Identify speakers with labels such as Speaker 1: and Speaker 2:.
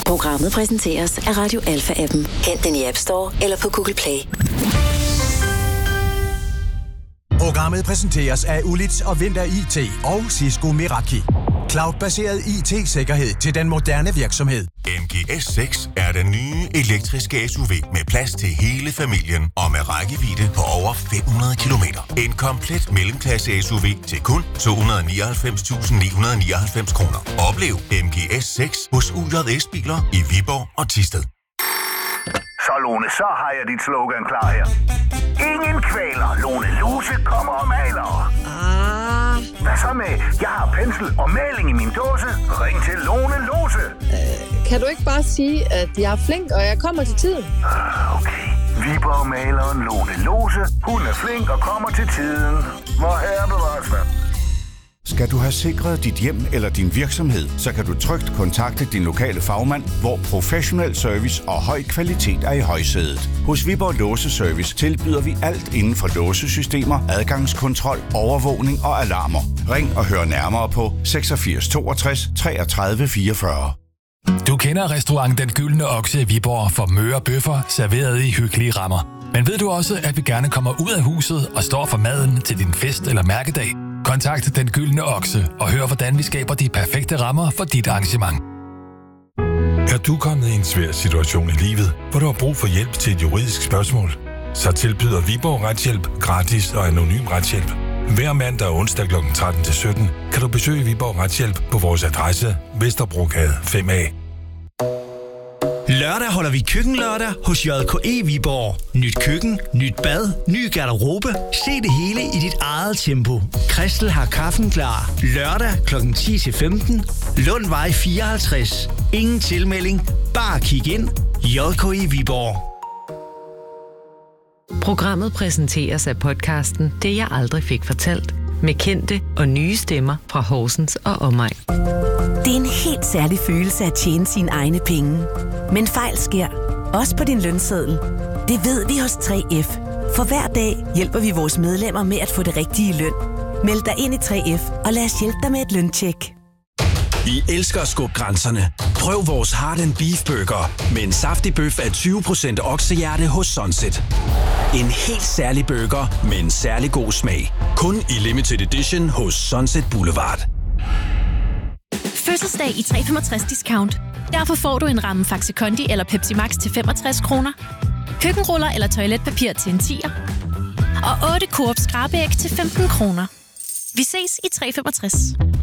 Speaker 1: Programmet præsenteres af Radio Alpha-appen. Hent den i App Store eller på Google Play.
Speaker 2: Programmet præsenteres af Ulits og Vinter IT og Cisco Meraki. Cloud-baseret IT-sikkerhed til den moderne virksomhed.
Speaker 3: MG S6 er den nye elektriske SUV med plads til hele familien og med rækkevidde på over 500 kilometer. En komplet mellemklasse SUV til kun 299.999 kroner. Oplev MG S6 hos UJS Biler i Viborg og Thisted.
Speaker 4: Så Lone, så har jeg dit slogan klar her. Ingen kvæler, Lone Lose kommer og maler. Hvad så med, jeg har pensel og maling i min dåse? Ring til Lone Lose.
Speaker 5: Kan du ikke bare sige, at jeg er flink, og jeg kommer til tiden?
Speaker 4: Okay. Viborg-maleren Lone Lose. Hun er flink og kommer til tiden. Hvor herre bevares dig.
Speaker 6: Skal du have sikret dit hjem eller din virksomhed, så kan du trygt kontakte din lokale fagmand, hvor professionel service og høj kvalitet er i højsædet. Hos Viborg Låseservice tilbyder vi alt inden for låsesystemer, adgangskontrol, overvågning og alarmer. Ring og hør nærmere på 86 62 33 44.
Speaker 7: Du kender restaurant Den Gyldne Okse i Viborg for møre bøffer serveret i hyggelige rammer. Men ved du også, at vi gerne kommer ud af huset og står for maden til din fest eller mærkedag? Kontakt Den Gyldne Okse og hør, hvordan vi skaber de perfekte rammer for dit arrangement.
Speaker 8: Er du kommet i en svær situation i livet, hvor du har brug for hjælp til et juridisk spørgsmål? Så tilbyder Viborg Retshjælp gratis og anonym retshjælp. Hver mandag og onsdag kl. 13-17 kan du besøge Viborg Retshjælp på vores adresse Vesterbrogade 5A.
Speaker 9: Lørdag holder vi køkkenlørdag hos JKE Viborg. Nyt køkken, nyt bad, ny garderobe. Se det hele i dit eget tempo. Christel har kaffen klar. Lørdag kl. 10-15. Lundvej 54. Ingen tilmelding. Bare kig ind. JKE Viborg.
Speaker 10: Programmet præsenteres af podcasten Det jeg aldrig fik fortalt. Med kendte og nye stemmer fra Horsens og omegn.
Speaker 1: Det er en helt særlig følelse at tjene sine egne penge. Men fejl sker, også på din lønseddel. Det ved vi hos 3F. For hver dag hjælper vi vores medlemmer med at få det rigtige løn. Meld dig ind i 3F, og lad os hjælpe dig med et løntjek.
Speaker 11: Vi elsker at skubbe grænserne. Prøv vores Heart & Beef Burger med en saftig bøf af 20% oksehjerte hos Sunset. En helt særlig burger med en særlig god smag. Kun i limited edition hos Sunset Boulevard.
Speaker 12: Fødselsdag i 365 discount. Derfor får du en ramme Faxe Kondi eller Pepsi Max til 65 kroner. Køkkenruller eller toiletpapir til en 10'er. Og 8 Coop skrabeæg til 15 kroner. Vi ses i 365.